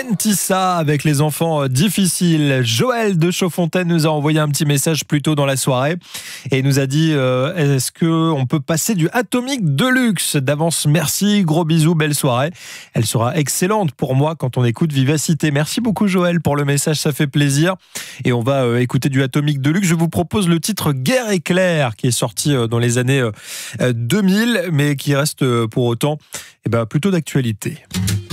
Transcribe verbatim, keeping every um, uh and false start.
Mentissa avec les enfants difficiles. Joël de Chaudfontaine nous a envoyé un petit message plus tôt dans la soirée et nous a dit euh, est-ce qu'on peut passer du Atomic Deluxe? D'avance, merci, gros bisous, belle soirée. Elle sera excellente pour moi quand on écoute Vivacité. Merci beaucoup Joël pour le message, ça fait plaisir. Et on va euh, écouter du Atomic Deluxe. Je vous propose le titre Guerre éclair qui est sorti euh, dans les années euh, deux mille mais qui reste euh, pour autant eh ben, plutôt d'actualité.